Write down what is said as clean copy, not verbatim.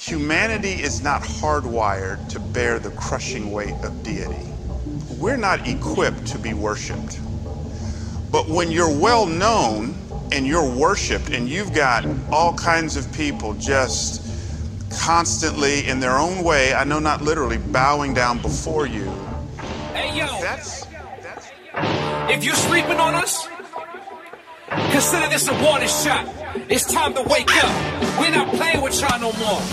Humanity is not hardwired to bear the crushing weight of deity. We're not equipped to be worshiped. But when you're well known and you're worshiped and you've got all kinds of people just constantly in their own way, I know not literally, bowing down before you. Hey, yo. If you're sleeping on us, consider this a warning shot. It's time to wake up. We're not playing with y'all no more.